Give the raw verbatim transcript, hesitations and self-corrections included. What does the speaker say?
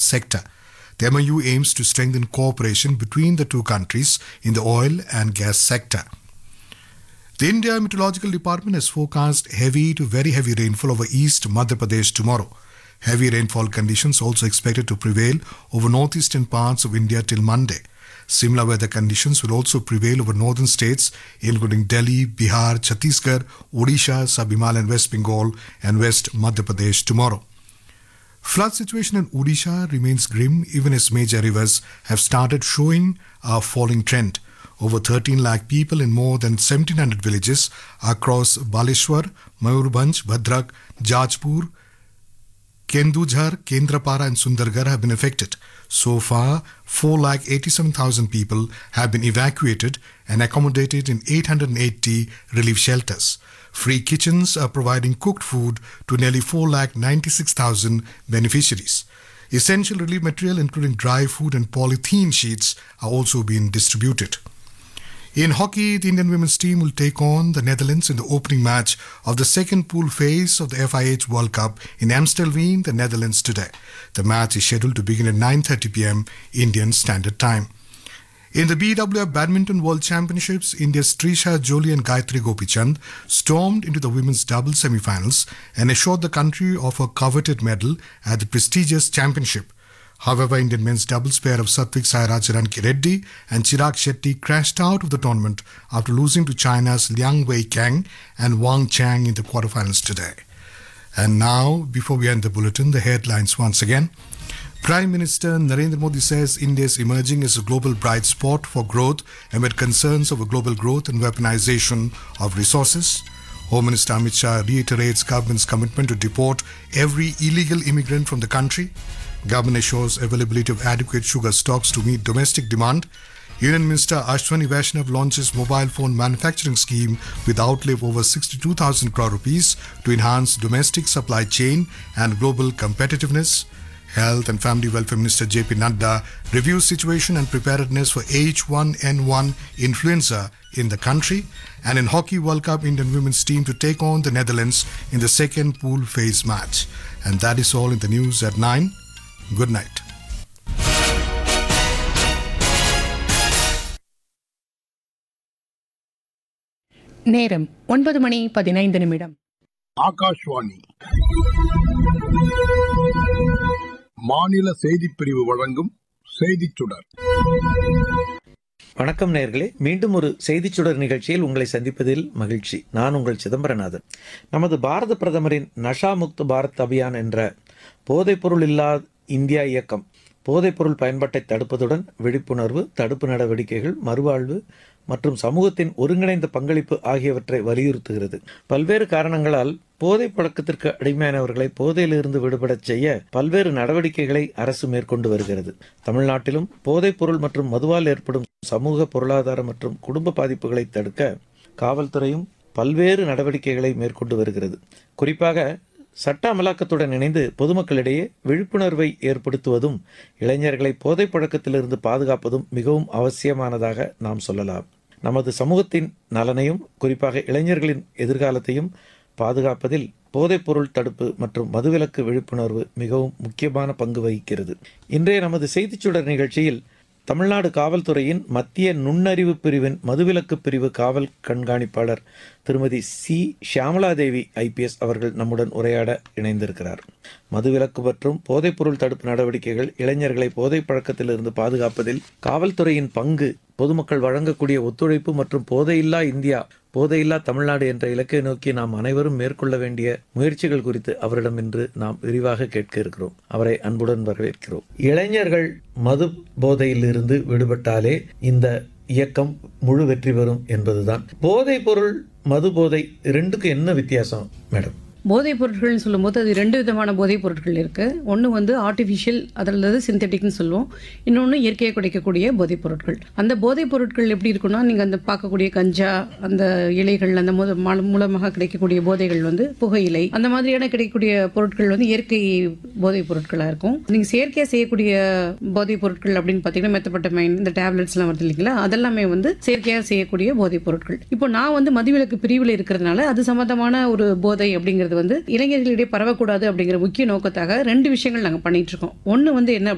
sector. The M O U aims to strengthen cooperation between the two countries in the oil and gas sector. The India Meteorological Department has forecast heavy to very heavy rainfall over East Madhya Pradesh tomorrow. Heavy rainfall conditions also expected to prevail over northeastern parts of India till Monday. Similar weather conditions will also prevail over northern states including Delhi, Bihar, Chhattisgarh, Odisha, Sub-Himalayan West Bengal and West Madhya Pradesh tomorrow. Flood situation in Odisha remains grim even as major rivers have started showing a falling trend. Over thirteen lakh people in more than seventeen hundred villages across Baleshwar, Mayurbhanj, Bhadrak, Jajpur, Kendujhar, Kendrapara and Sundargarh have been affected. So far, four lakh eighty-seven thousand people have been evacuated and accommodated in eight hundred eighty relief shelters. Free kitchens are providing cooked food to nearly four lakh ninety-six thousand beneficiaries. Essential relief material including dry food and polythene sheets are also being distributed. In hockey, the Indian women's team will take on the Netherlands in the opening match of the second pool phase of the F I H World Cup in Amstelveen, the Netherlands today. The match is scheduled to begin at nine thirty p.m. Indian Standard Time. In the B W F Badminton World Championships, India's Trisha Jolie and Gayatri Gopichand stormed into the women's doubles semi-finals and assured the country of a coveted medal at the prestigious championship. However, Indian men's doubles pair of Satvik Sairaj Ranki Reddy and Chirag Shetty crashed out of the tournament after losing to China's Liang Wei Kang and Wang Chang in the quarterfinals today. And now, before we end the bulletin, the headlines once again. Prime Minister Narendra Modi says India is emerging as a global bright spot for growth amid concerns over global growth and weaponization of resources. Home Minister Amit Shah reiterates government's commitment to deport every illegal immigrant from the country. Government assures availability of adequate sugar stocks to meet domestic demand. Union Minister Ashwani Vaishnav launches mobile phone manufacturing scheme with outlay of over sixty-two thousand crore rupees to enhance domestic supply chain and global competitiveness. Health and Family Welfare Minister J P Nadda reviews situation and preparedness for H one N one influenza in the country. And in Hockey World Cup, Indian women's team to take on the Netherlands in the second pool phase match. And that is all in the news at nine. Good night. நேரம் ஒன்பது மணி பதினைந்து நிமிடம். ஆகாஷ்வாணி மாநில செய்திப் பிரிவு வழங்கும் செய்திச் சுடர். வணக்கம் நேயர்களே, மீண்டும் ஒரு செய்திச் சுடர் நிகழ்ச்சியில் உங்களை சந்திப்பதில் மகிழ்ச்சி. நான் உங்கள் சிதம்பரநாதன். நமது பாரத பிரதமரின் நஷா முக்த் பாரத் அபியான் என்ற போதைப்பொருள் இல்லா இந்தியா இயக்கம் போதைப்பொருள் பயன்பாட்டை தடுப்பதுடன் விழிப்புணர்வு, தடுப்பு நடவடிக்கைகள், மறுவாழ்வு மற்றும் சமூகத்தின் ஒருங்கிணைந்த பங்களிப்பு ஆகியவற்றை வலியுறுத்துகிறது. பல்வேறு காரணங்களால் போதை பழக்கத்திற்கு அடிமையானவர்களை போதையிலிருந்து விடுபடச் செய்ய பல்வேறு நடவடிக்கைகளை அரசு மேற்கொண்டு வருகிறது. தமிழ்நாட்டிலும் போதைப் பொருள் மற்றும் மதுவால் ஏற்படும் சமூக, பொருளாதார மற்றும் குடும்ப பாதிப்புகளை தடுக்க காவல்துறையும் பல்வேறு நடவடிக்கைகளை மேற்கொண்டு வருகிறது. குறிப்பாக சட்ட அமலாக்கத்துடன் இணைந்து பொதுமக்களிடையே விழிப்புணர்வை ஏற்படுத்துவதும் இளைஞர்களை போதை பழக்கத்திலிருந்து பாதுகாப்பதும் மிகவும் அவசியமானதாக நாம் சொல்லலாம். நமது சமூகத்தின் நலனையும் குறிப்பாக இளைஞர்களின் எதிர்காலத்தையும் பாதுகாப்பதில் போதைப்பொருள் தடுப்பு மற்றும் மதுவிலக்கு விழிப்புணர்வு மிகவும் முக்கியமான பங்கு வகிக்கிறது. இன்றைய நமது செய்திச்சுடர் நிகழ்ச்சியில் தமிழ்நாடு காவல்துறையின் மத்திய நுண்ணறிவு பிரிவின் மதுவிலக்கு பிரிவு காவல் கண்காணிப்பாளர் திருமதி சி ஷியாமலாதேவி ஐபிஎஸ் அவர்கள் நம்முடன் உரையாட இணைந்திருக்கிறார். மதுவிலக்கு மற்றும் போதைப்பொருள் தடுப்பு நடவடிக்கைகள் இளைஞர்களை போதை பழக்கத்திலிருந்து பாதுகாப்பதில் காவல்துறையின் பங்கு, பொதுமக்கள் வழங்கக்கூடிய ஒத்துழைப்பு மற்றும் போதையில்லா இந்தியா, போதையில்லா தமிழ்நாடு என்ற இலக்கை நோக்கி நாம் அனைவரும் மேற்கொள்ள வேண்டிய முயற்சிகள் குறித்து அவரிடம் இன்று நாம் விரிவாக கேட்க இருக்கிறோம். அவரை அன்புடன் வரவேற்கிறோம். இளைஞர்கள் மது போதையிலிருந்து விடுபட்டாலே இந்த இயக்கம் முழு வெற்றி பெறும் என்பதுதான். போதைப் பொருள், மது போதை ரெண்டுக்கும் என்ன வித்தியாசம் மேடம்? போதைப் பொருட்கள்னு சொல்லும்போது அது ரெண்டு விதமான போதைப் பொருட்கள் இருக்குது. ஒன்று வந்து ஆர்டிஃபிஷியல், அதில் சிந்தட்டிக்னு சொல்லுவோம். இன்னொன்று இயற்கையாக கிடைக்கக்கூடிய போதைப் பொருட்கள். அந்த போதைப் பொருட்கள் எப்படி இருக்குன்னா, நீங்கள் அந்த பார்க்கக்கூடிய கஞ்சா, அந்த இலைகள், அந்த மூலமாக கிடைக்கக்கூடிய போதைகள் வந்து புகையிலை, அந்த மாதிரியான கிடைக்கக்கூடிய பொருட்கள் வந்து இயற்கை போதைப் பொருட்களாக இருக்கும். நீங்கள் செயற்கையாக செய்யக்கூடிய போதைப் பொருட்கள் அப்படின்னு பார்த்தீங்கன்னா மெத்தப்பட்டமைன், இந்த டேப்லெட்ஸ்லாம் வருது இல்லைங்களா, அதெல்லாமே வந்து செயற்கையாக செய்யக்கூடிய போதைப் பொருட்கள். இப்போ நான் வந்து மதுவிலக்கு பிரிவில் இருக்கிறதுனால அது சம்பந்தமான ஒரு போதை அப்படிங்கிறது வந்து இளைஞர்களிடையே பரவக்கூடாது அப்படிங்கிற முக்கிய நோக்கத்தாக ரெண்டு விஷயங்கள் நாங்கள் பண்ணிட்டு இருக்கோம். ஒன்று வந்து என்ன